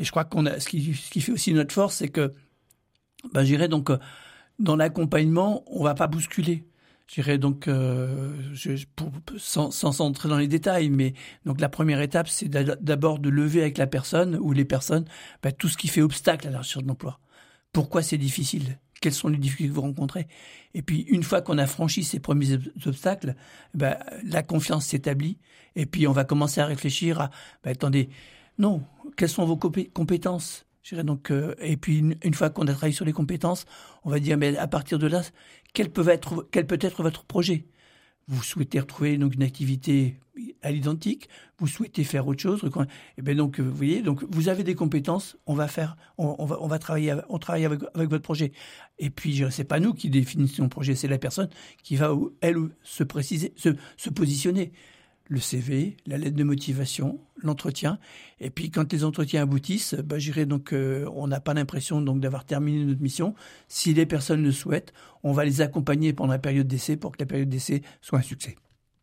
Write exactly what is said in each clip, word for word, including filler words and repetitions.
Et je crois qu'on a ce qui, ce qui fait aussi notre force, c'est que, ben, je dirais donc, dans l'accompagnement, on va pas bousculer. Je dirais donc, euh, je, pour, sans, sans entrer dans les détails, mais donc la première étape, c'est d'abord de lever avec la personne ou les personnes ben, tout ce qui fait obstacle à la recherche d'emploi. Pourquoi c'est difficile ? Quelles sont les difficultés que vous rencontrez ? Et puis, une fois qu'on a franchi ces premiers obstacles, ben, la confiance s'établit. Et puis, on va commencer à réfléchir à, ben, attendez, non, quelles sont vos compétences ? Je dirais donc, euh, et puis, une, une fois qu'on a travaillé sur les compétences, on va dire, mais à partir de là, quel peut être, quel peut être votre projet ? Vous souhaitez retrouver donc une activité à l'identique, vous souhaitez faire autre chose, et bien donc vous voyez, donc vous avez des compétences, on va faire, on, on va, on va travailler, on travaille avec, avec votre projet. Et puis c'est pas nous qui définissons le projet, c'est la personne qui va elle se préciser, se, se positionner. Le C V, la lettre de motivation, l'entretien, et puis quand les entretiens aboutissent, ben, je dirais donc euh, on n'a pas l'impression donc d'avoir terminé notre mission. Si les personnes le souhaitent, on va les accompagner pendant la période d'essai pour que la période d'essai soit un succès.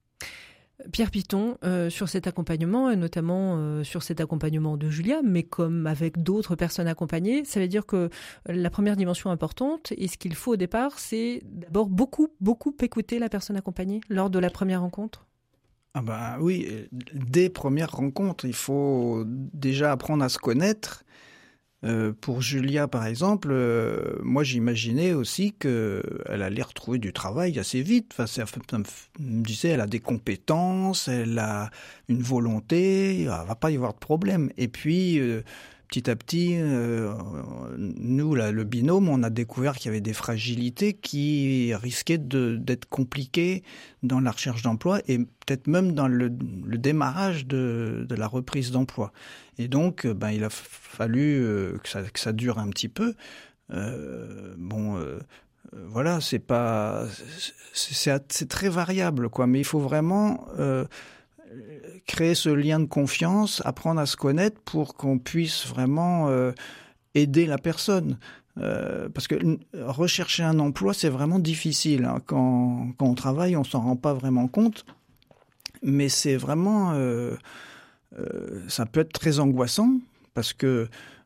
Pierre Piton, euh, sur cet accompagnement, et notamment euh, sur cet accompagnement de Julia, mais comme avec d'autres personnes accompagnées, ça veut dire que la première dimension importante, et ce qu'il faut au départ, c'est d'abord beaucoup, beaucoup écouter la personne accompagnée lors de la première rencontre. Ah bah oui, dès premières rencontres, il faut déjà apprendre à se connaître. Euh, pour Julia, par exemple, euh, moi j'imaginais aussi qu'elle allait retrouver du travail assez vite. Enfin, ça, ça me disait, elle a des compétences, elle a une volonté, il ne va pas y avoir de problème. Et puis, euh, petit à petit, euh, nous, là, le binôme, on a découvert qu'il y avait des fragilités qui risquaient de, d'être compliquées dans la recherche d'emploi et peut-être même dans le, le démarrage de, de la reprise d'emploi. Et donc, ben, il a fallu euh, que, ça, que ça dure un petit peu. Euh, bon, euh, voilà, c'est pas, c'est, c'est, c'est très variable, quoi. Mais il faut vraiment euh, créer ce lien de confiance, apprendre à se connaître pour qu'on puisse vraiment euh, aider la personne. Euh, parce que rechercher un emploi, c'est vraiment difficile. Hein. Quand, quand on travaille, on s'en rend pas vraiment compte. Mais c'est vraiment... Euh, euh, ça peut être très angoissant parce que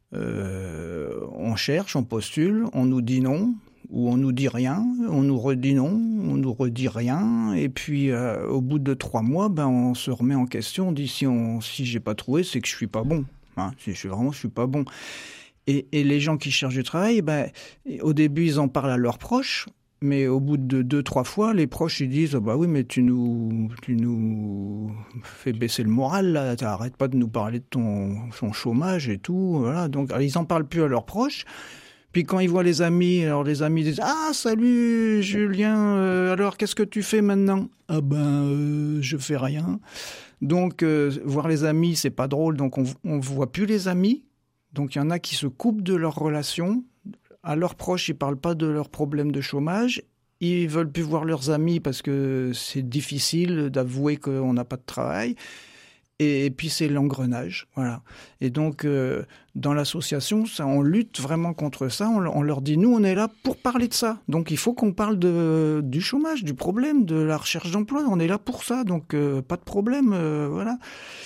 euh, on cherche, on postule, on nous dit non, ou on nous dit rien, on nous redit non, on nous redit rien, et puis euh, au bout de trois mois, ben on se remet en question, on dit si on si j'ai pas trouvé, c'est que je suis pas bon, hein, si je suis vraiment je suis pas bon. Et, et les gens qui cherchent du travail, ben au début ils en parlent à leurs proches, mais au bout de deux trois fois, les proches ils disent oh, bah oui mais tu nous tu nous fais baisser le moral là, t'arrêtes pas de nous parler de ton, ton chômage et tout, voilà. Donc alors, ils en parlent plus à leurs proches. Puis quand ils voient les amis, alors les amis disent « Ah, salut Julien, euh, alors qu'est-ce que tu fais maintenant ?»« Ah ben, euh, je fais rien. » Donc, euh, voir les amis, c'est pas drôle, donc on ne voit plus les amis. Donc, il y en a qui se coupent de leurs relations. À leurs proches, ils parlent pas de leurs problèmes de chômage. Ils veulent plus voir leurs amis parce que c'est difficile d'avouer qu'on n'a pas de travail. Et, et puis c'est l'engrenage, voilà. Et donc euh, dans l'association, ça, on lutte vraiment contre ça. On, on leur dit, nous, on est là pour parler de ça. Donc il faut qu'on parle de, du chômage, du problème, de la recherche d'emploi. On est là pour ça, donc euh, pas de problème, euh, voilà.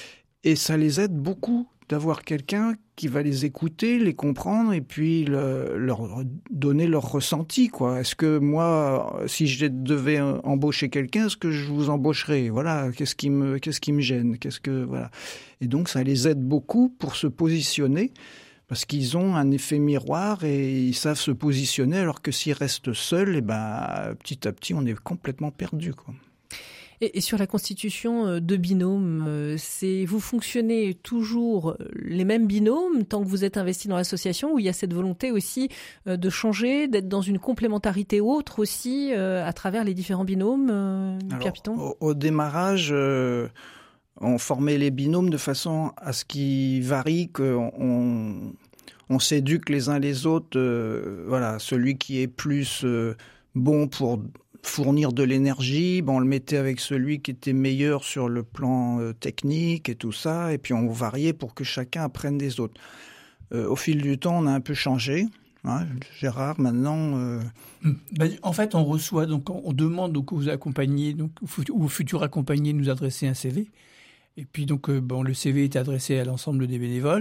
Et ça les aide beaucoup d'avoir quelqu'un qui va les écouter, les comprendre et puis le, leur donner leur ressenti, quoi. Est-ce que moi, si je devais embaucher quelqu'un, est-ce que je vous embaucherais ? Voilà, qu'est-ce qui me, qu'est-ce qui me gêne ? Qu'est-ce que, voilà. Et donc, ça les aide beaucoup pour se positionner parce qu'ils ont un effet miroir et ils savent se positionner alors que s'ils restent seuls, et ben, petit à petit, on est complètement perdu, quoi. Et, et sur la constitution de binômes, c'est vous fonctionnez toujours les mêmes binômes tant que vous êtes investi dans l'association, où il y a cette volonté aussi de changer, d'être dans une complémentarité autre aussi à travers les différents binômes, euh, Pierre Piton ? Au, au démarrage, euh, on formait les binômes de façon à ce qu'ils varient, qu'on on, on s'éduque les uns les autres. Euh, voilà, celui qui est plus euh, bon pour fournir de l'énergie, ben on le mettait avec celui qui était meilleur sur le plan euh, technique et tout ça, et puis on variait pour que chacun apprenne des autres. Euh, au fil du temps, on a un peu changé. Hein, Gérard, maintenant... Euh... Ben, en fait, on reçoit, donc on demande donc, aux accompagnés, donc, ou aux futurs accompagnés de nous adresser un C V. Et puis donc, euh, bon, le C V est adressé à l'ensemble des bénévoles.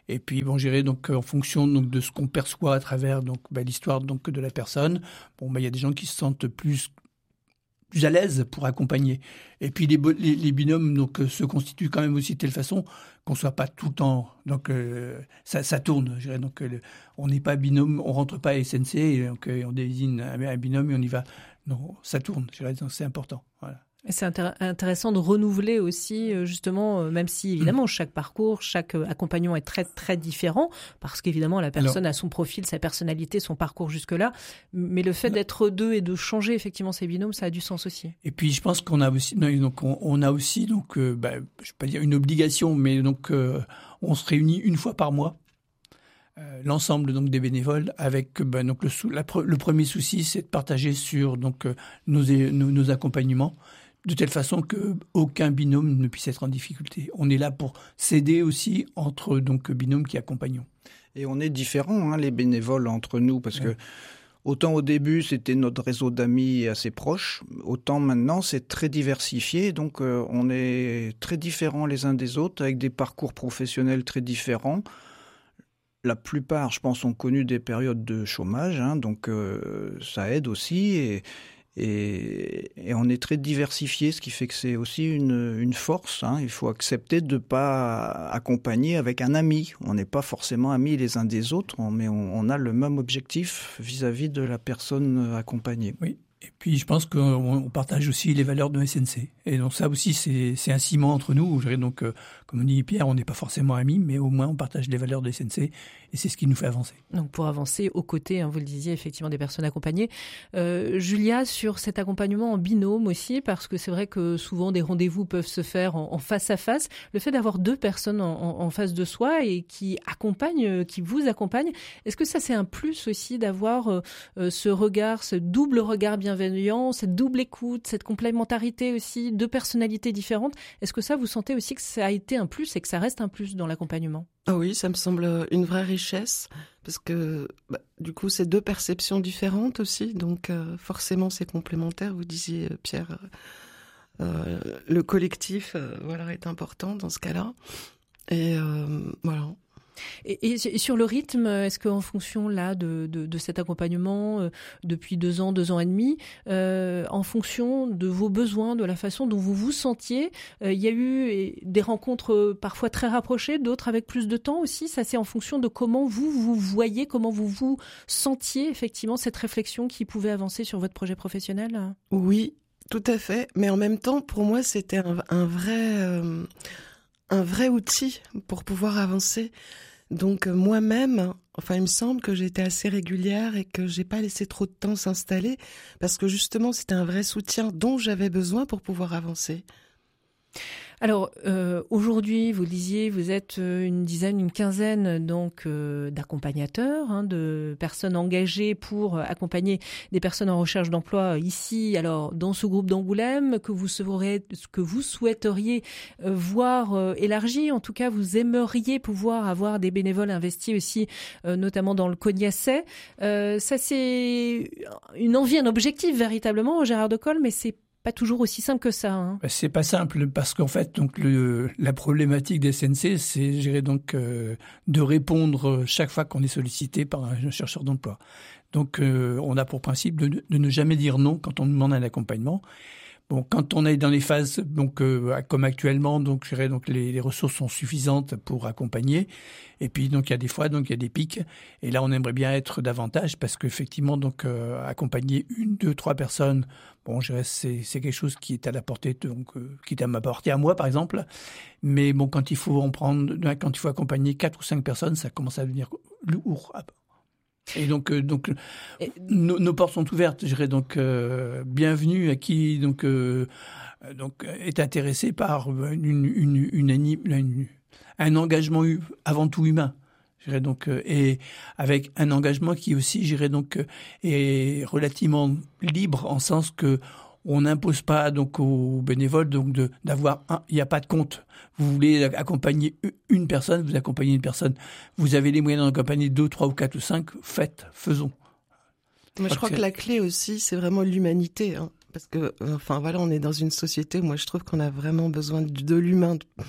Et puis, bon, j'irai donc en fonction donc de ce qu'on perçoit à travers donc bah, l'histoire donc de la personne. Bon, bah, il y a des gens qui se sentent plus plus à l'aise pour accompagner. Et puis les, les, les binômes donc euh, se constituent quand même aussi de telle façon qu'on soit pas tout le temps. Donc euh, ça, ça tourne. Je dirais. Donc euh, on n'est pas binôme, on rentre pas à S N C et donc euh, on désigne un, un binôme et on y va. Non, ça tourne. Je dirais. Donc c'est important. Voilà. C'est intér- intéressant de renouveler aussi, justement, même si évidemment chaque parcours, chaque accompagnement est très très différent, parce qu'évidemment la personne Alors, a son profil, sa personnalité, son parcours jusque-là, mais le fait d'être deux et de changer effectivement ses binômes, ça a du sens aussi. Et puis je pense qu'on a aussi, donc on, on a aussi donc, euh, bah, je vais pas dire une obligation, mais donc euh, on se réunit une fois par mois. Euh, l'ensemble donc des bénévoles avec ben, donc le, sou- la pre- le premier souci c'est de partager sur donc euh, nos, nos nos accompagnements de telle façon que aucun binôme ne puisse être en difficulté. On est là pour s'aider aussi entre donc binômes qui accompagnons. Et on est différents hein, les bénévoles entre nous parce ouais. que autant au début c'était notre réseau d'amis assez proche, autant maintenant c'est très diversifié donc euh, on est très différents les uns des autres avec des parcours professionnels très différents. La plupart, je pense, ont connu des périodes de chômage, hein, donc euh, ça aide aussi. Et, et, et on est très diversifié, ce qui fait que c'est aussi une, une force. Hein. Il faut accepter de ne pas accompagner avec un ami. On n'est pas forcément amis les uns des autres, mais on, on a le même objectif vis-à-vis de la personne accompagnée. Oui. Et puis, je pense qu'on partage aussi les valeurs de S N C. Et donc, ça aussi, c'est, c'est un ciment entre nous. Je dirais donc, euh, comme dit Pierre, on n'est pas forcément amis, mais au moins, on partage les valeurs de S N C. Et c'est ce qui nous fait avancer. Donc, pour avancer aux côtés, hein, vous le disiez, effectivement, des personnes accompagnées. Euh, Julia, sur cet accompagnement en binôme aussi, parce que c'est vrai que souvent, des rendez-vous peuvent se faire en, en face à face. Le fait d'avoir deux personnes en, en, en face de soi et qui accompagnent, qui vous accompagnent, est-ce que ça, c'est un plus aussi d'avoir euh, ce regard, ce double regard bien bienveillant, cette double écoute, cette complémentarité aussi, deux personnalités différentes. Est-ce que ça, vous sentez aussi que ça a été un plus et que ça reste un plus dans l'accompagnement ? Ah oui, ça me semble une vraie richesse parce que bah, du coup, c'est deux perceptions différentes aussi, donc euh, forcément, c'est complémentaire. Vous disiez, Pierre, euh, le collectif, euh, voilà, est important dans ce cas-là. Et euh, voilà. Et, et sur le rythme, est-ce qu'en fonction là de, de, de cet accompagnement euh, depuis deux ans, deux ans et demi, euh, en fonction de vos besoins, de la façon dont vous vous sentiez, euh, il y a eu des rencontres parfois très rapprochées, d'autres avec plus de temps aussi. Ça, c'est en fonction de comment vous vous voyez, comment vous vous sentiez effectivement cette réflexion qui pouvait avancer sur votre projet professionnel. Oui, tout à fait. Mais en même temps, pour moi, c'était un, un vrai, euh, un vrai outil pour pouvoir avancer. Donc moi-même, enfin il me semble que j'ai été assez régulière et que j'ai pas laissé trop de temps s'installer parce que justement c'était un vrai soutien dont j'avais besoin pour pouvoir avancer. Alors euh, aujourd'hui, vous le disiez, vous êtes une dizaine, une quinzaine donc euh, d'accompagnateurs, hein, de personnes engagées pour accompagner des personnes en recherche d'emploi ici. Alors dans ce groupe d'Angoulême que vous saurez, que vous souhaiteriez euh, voir euh, élargi, en tout cas vous aimeriez pouvoir avoir des bénévoles investis aussi, euh, notamment dans le Cognacet. Euh, ça c'est une envie, un objectif véritablement, Gérard Decol, mais c'est pas toujours aussi simple que ça. Hein. C'est pas simple parce qu'en fait, donc le, la problématique des S N C, c'est, je dirais donc, euh, de répondre chaque fois qu'on est sollicité par un chercheur d'emploi. Donc, euh, on a pour principe de, de ne jamais dire non quand on demande un accompagnement. Bon, quand on est dans les phases, donc euh, comme actuellement, donc je dirais donc les, les ressources sont suffisantes pour accompagner. Et puis donc il y a des fois donc il y a des pics. Et là on aimerait bien être davantage parce qu'effectivement donc euh, accompagner une, deux, trois personnes, bon je dirais c'est c'est quelque chose qui est à la portée donc euh, qui est à ma portée à moi par exemple. Mais bon quand il faut en prendre, quand il faut accompagner quatre ou cinq personnes, ça commence à devenir lourd. Et donc, euh, donc Et... nos, nos portes sont ouvertes. Je dirais donc euh, bienvenue à qui donc euh, donc est intéressé par une une une, une, une un engagement avant tout humain. Je dirais donc euh, et avec un engagement qui aussi, je dirais donc euh, est relativement libre en sens que on n'impose pas donc aux bénévoles donc de d'avoir un, il n'y a pas de compte. Vous voulez accompagner une personne, vous accompagnez une personne. Vous avez les moyens d'accompagner deux, trois ou quatre ou cinq. Faites, faisons. Moi, je crois que la clé aussi, c'est vraiment l'humanité, hein, parce que enfin voilà, on est dans une société où moi je trouve qu'on a vraiment besoin de, de l'humain.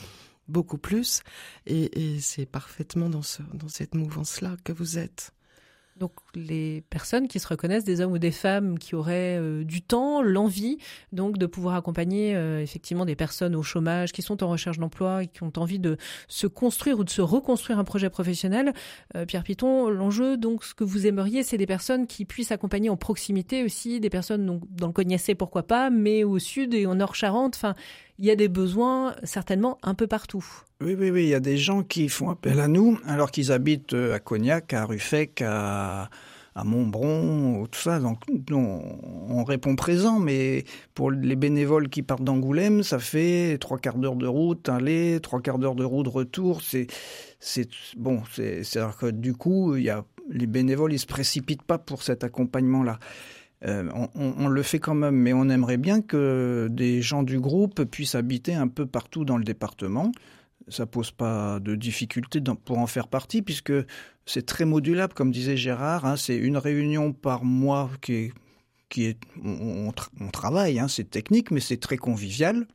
beaucoup plus. Et, et c'est parfaitement dans, ce, dans cette mouvance-là que vous êtes. Donc les personnes qui se reconnaissent, des hommes ou des femmes qui auraient euh, du temps, l'envie donc de pouvoir accompagner euh, effectivement des personnes au chômage, qui sont en recherche d'emploi et qui ont envie de se construire ou de se reconstruire un projet professionnel. Euh, Pierre Piton, l'enjeu, donc ce que vous aimeriez, c'est des personnes qui puissent accompagner en proximité aussi, des personnes donc, dans le Cognacé, pourquoi pas, mais au sud et au Nord-Charente. Enfin, il y a des besoins certainement un peu partout. Oui, oui, oui, il y a des gens qui font appel à nous, alors qu'ils habitent à Cognac, à Ruffec, à, à Montbron, tout ça. Donc, on, on répond présent, mais pour les bénévoles qui partent d'Angoulême, ça fait trois quarts d'heure de route, aller, trois quarts d'heure de route, retour. C'est, c'est bon, c'est, c'est-à-dire que du coup, il y a, les bénévoles, ils se précipitent pas pour cet accompagnement-là. Euh, on, on, on le fait quand même, mais on aimerait bien que des gens du groupe puissent habiter un peu partout dans le département. Ça pose pas de difficulté pour en faire partie, puisque c'est très modulable, comme disait Gérard. Hein, c'est une réunion par mois qui est, qui est, on, on, tra- on travaille, hein, c'est technique, mais c'est très convivial.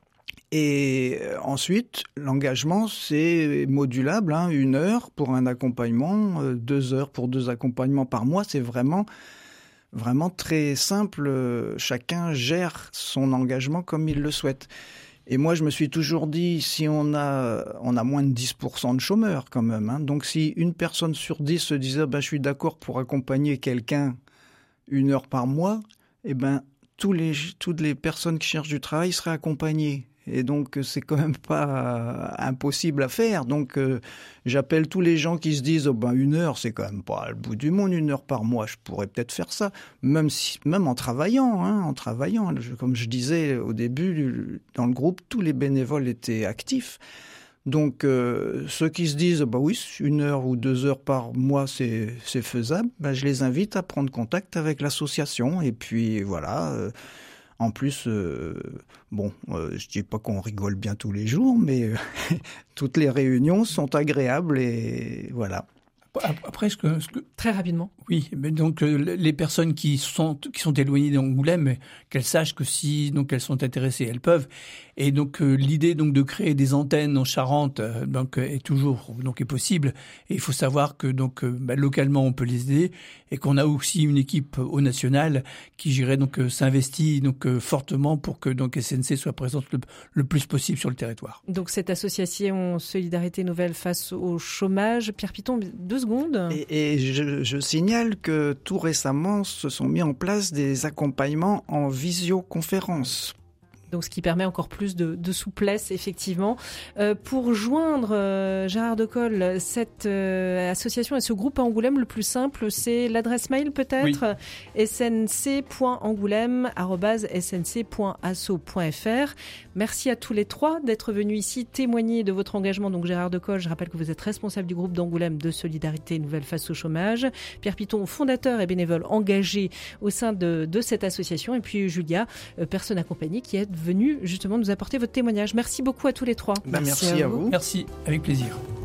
Et ensuite, l'engagement, c'est modulable, hein, une heure pour un accompagnement, deux heures pour deux accompagnements par mois. C'est vraiment, vraiment très simple. Chacun gère son engagement comme il le souhaite. Et moi, je me suis toujours dit, si on a, on a moins de dix pour cent de chômeurs quand même, hein, donc si une personne sur dix se disait, ben, je suis d'accord pour accompagner quelqu'un une heure par mois, eh ben, tous les, toutes les personnes qui cherchent du travail seraient accompagnées. Et donc, c'est quand même pas impossible à faire. Donc, euh, j'appelle tous les gens qui se disent, oh ben, une heure, c'est quand même pas le bout du monde, une heure par mois, je pourrais peut-être faire ça. Même si, même en travaillant, hein, en travaillant. Je, comme je disais au début, dans le groupe, tous les bénévoles étaient actifs. Donc, euh, ceux qui se disent, bah oui, une heure ou deux heures par mois, c'est, c'est faisable, ben, je les invite à prendre contact avec l'association. Et puis, voilà. Euh, En plus, euh, bon, euh, je dis pas qu'on rigole bien tous les jours, mais euh, toutes les réunions sont agréables et voilà. Après, ce que, ce que... Très rapidement. Oui, mais donc euh, les personnes qui sont qui sont éloignées d'Angoulême, qu'elles sachent que si donc elles sont intéressées, elles peuvent. Et donc euh, l'idée donc de créer des antennes en Charente euh, donc est toujours donc est possible. Et il faut savoir que donc euh, bah, localement on peut les aider et qu'on a aussi une équipe au national qui j'irais donc euh, s'investit donc euh, fortement pour que donc S N C soit présente le, le plus possible sur le territoire. Donc cette association Solidarité Nouvelle face au chômage, Pierre Piton, deux secondes. Et, et je, je signale que tout récemment se sont mis en place des accompagnements en visioconférence. Donc, ce qui permet encore plus de, de souplesse, effectivement. Euh, pour joindre euh, Gérard Decol, cette euh, association et ce groupe à Angoulême, le plus simple, c'est l'adresse mail peut-être, oui. s n c point angoulême arobase s n c point asso point f r. Merci à tous les trois d'être venus ici témoigner de votre engagement. Donc, Gérard Decol, je rappelle que vous êtes responsable du groupe d'Angoulême de Solidarité Nouvelle face au chômage. Pierre Piton, fondateur et bénévole engagé au sein de, de cette association. Et puis Julia, euh, personne accompagnée qui est venu justement nous apporter votre témoignage. Merci beaucoup à tous les trois. Ben, merci, merci à vous. vous. Merci, avec plaisir.